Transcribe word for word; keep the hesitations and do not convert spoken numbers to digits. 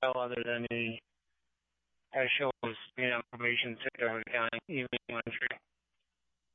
well other than the actual, you know, probation, sick, or county evening entry.